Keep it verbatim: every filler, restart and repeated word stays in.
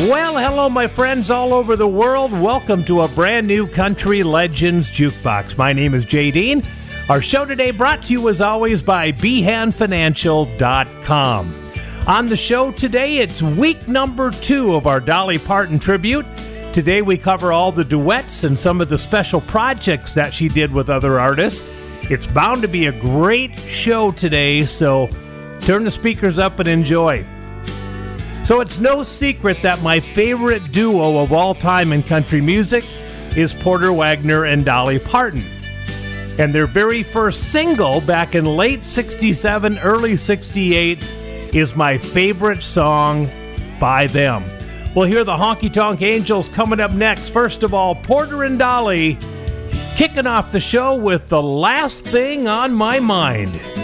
Well, hello, my friends all over the world. Welcome to a brand new Country Legends Jukebox. My name is Jay Dean. Our show today brought to you, as always, by behan financial dot com. On the show today, it's week number two of our Dolly Parton tribute. Today, we cover all the duets and some of the special projects that she did with other artists. It's bound to be a great show today, so turn the speakers up and enjoy. So it's no secret that my favorite duo of all time in country music is Porter Wagoner and Dolly Parton. And their very first single back in late sixty-seven, early sixty-eight is my favorite song by them. We'll hear the Honky Tonk Angels coming up next. First of all, Porter and Dolly kicking off the show with The Last Thing on My Mind.